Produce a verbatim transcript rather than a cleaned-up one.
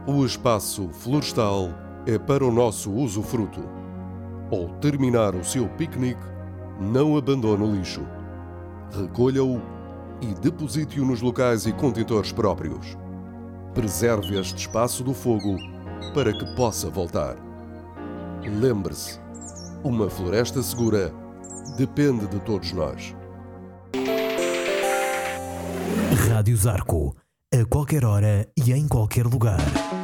O espaço florestal é para o nosso usufruto. Ao terminar o seu piquenique, não abandone o lixo. Recolha-o e deposite-o nos locais e contentores próprios. Preserve este espaço do fogo para que possa voltar. Lembre-se, uma floresta segura depende de todos nós. Rádio Zarco, a qualquer hora e em qualquer lugar.